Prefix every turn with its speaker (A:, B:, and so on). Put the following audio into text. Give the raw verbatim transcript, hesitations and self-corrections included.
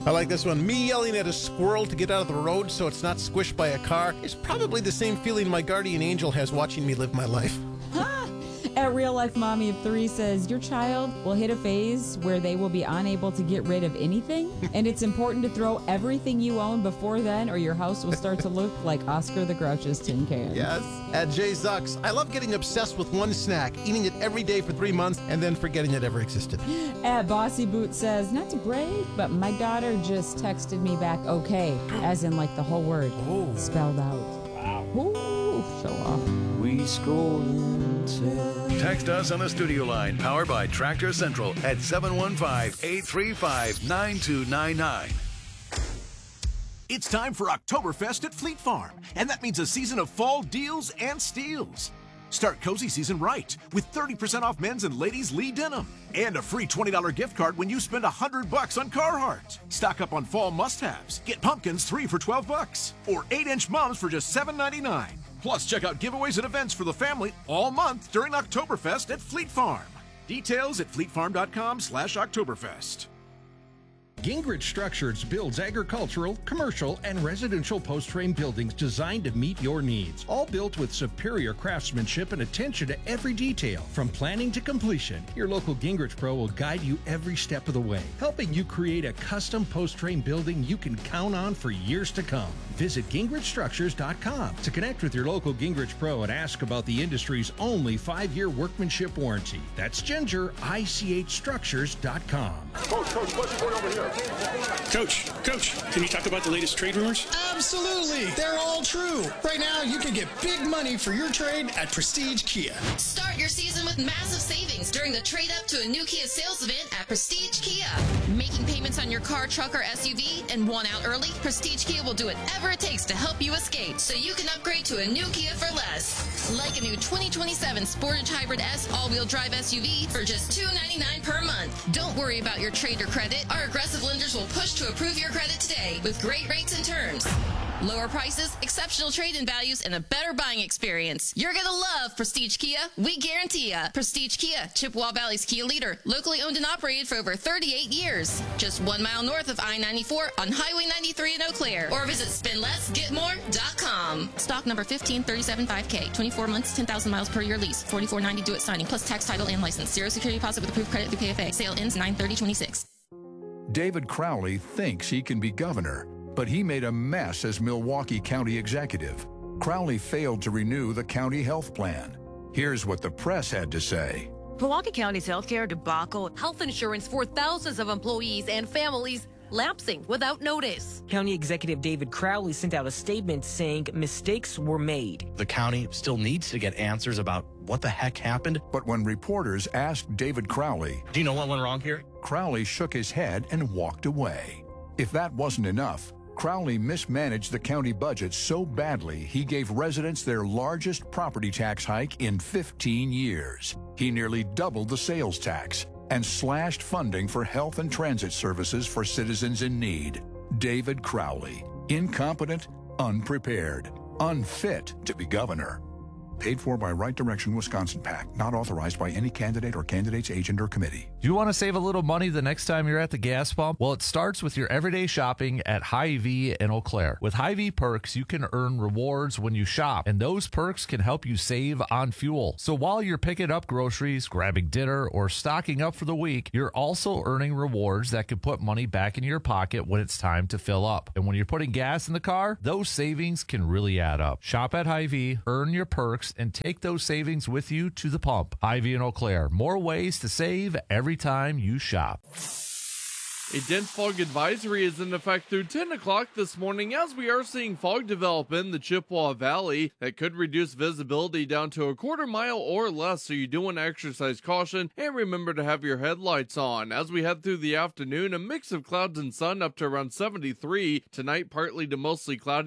A: I like this one. Me yelling at a squirrel to get out of the road so it's not squished by a car is probably the same feeling my guardian angel has watching me live my life.
B: At Real Life Mommy of Three says, your child will hit a phase where they will be unable to get rid of anything, and it's important to throw everything you own before then, or your house will start to look like Oscar the Grouch's tin can.
A: Yes. At Jay Zucks, I love getting obsessed with one snack, eating it every day for three months, and then forgetting it ever existed.
B: At Bossy Boot says, not to brag, but my daughter just texted me back okay, as in like the whole word
A: Oh.
B: spelled out. Wow. Ooh, show off.
C: We scroll into...
D: Text us on the studio line, powered by Tractor Central at seven one five, eight three five, nine two nine nine.
E: It's time for Oktoberfest at Fleet Farm, and that means a season of fall deals and steals. Start cozy season right with thirty percent off men's and ladies' Lee denim and a free twenty dollars gift card when you spend one hundred bucks on Carhartt. Stock up on fall must-haves. Get pumpkins three for twelve bucks or eight inch mums for just seven ninety-nine. Plus, check out giveaways and events for the family all month during Oktoberfest at Fleet Farm. Details at fleetfarm.com slash Oktoberfest.
F: Gingrich Structures builds agricultural, commercial, and residential post-frame buildings designed to meet your needs. All built with superior craftsmanship and attention to every detail. From planning to completion, your local Gingrich Pro will guide you every step of the way, helping you create a custom post-frame building you can count on for years to come. Visit gingrich structures dot com to connect with your local Gingrich Pro and ask about the industry's only five-year workmanship warranty. That's Ginger, I C H structures dot com.
G: Coach, coach, what's going over here? Coach, coach, can you talk about the latest trade rumors?
H: Absolutely. They're all true. Right now, you can get big money for your trade at Prestige Kia.
I: Start your season with massive savings during the trade up to a new Kia sales event at Prestige Kia. Making payments on your car, truck, or S U V and want out early? Prestige Kia will do whatever it takes to help you escape so you can upgrade to a new Kia for less. Like a new twenty twenty-seven Sportage Hybrid S all-wheel drive S U V for just two hundred ninety-nine dollars per month. Don't worry about your trade or credit. Our aggressive lenders will push to approve your credit today with great rates and terms. Lower prices, exceptional trade-in values, and a better buying experience. You're going to love Prestige Kia. We guarantee ya. Prestige Kia, Chippewa Valley's Kia leader. Locally owned and operated for over thirty-eight years. Just one mile north of I ninety-four on Highway ninety-three in Eau Claire. Or visit spend less get more dot com. Stock number fifteen thirty-seven five K. twenty-four months, ten thousand miles per year lease. forty-four ninety due at signing, plus tax, title, and license. Zero security deposit with approved credit through K F A. Sale ends nine thirty twenty-six.
J: David Crowley thinks he can be governor, but he made a mess as Milwaukee County executive. Crowley failed to renew the county health plan. Here's what the press had to say.
K: Milwaukee County's healthcare debacle, health insurance for thousands of employees and families lapsing without notice.
L: County Executive David Crowley sent out a statement saying mistakes were made.
M: The county still needs to get answers about what the heck happened.
J: But when reporters asked David Crowley,
M: do you know what went wrong here?
J: Crowley shook his head and walked away. If that wasn't enough, Crowley mismanaged the county budget so badly he gave residents their largest property tax hike in fifteen years. He nearly doubled the sales tax and slashed funding for health and transit services for citizens in need. David Crowley, incompetent, unprepared, unfit to be governor. Paid for by Right Direction Wisconsin PAC, not authorized by any candidate or candidate's agent or committee.
N: Do you want to save a little money the next time you're at the gas pump? Well, it starts with your everyday shopping at Hy-Vee in Eau Claire. With Hy-Vee perks, you can earn rewards when you shop, and those perks can help you save on fuel. So while you're picking up groceries, grabbing dinner, or stocking up for the week, you're also earning rewards that can put money back in your pocket when it's time to fill up. And when you're putting gas in the car, those savings can really add up. Shop at Hy-Vee, earn your perks, and take those savings with you to the pump. Hy-Vee in Eau Claire. More ways to save every time you shop.
O: A dense fog advisory is in effect through ten o'clock this morning as we are seeing fog develop in the Chippewa Valley that could reduce visibility down to a quarter mile or less, so you do want to exercise caution and remember to have your headlights on. As we head through the afternoon, a mix of clouds and sun up to around seventy-three. Tonight, partly to mostly cloudy.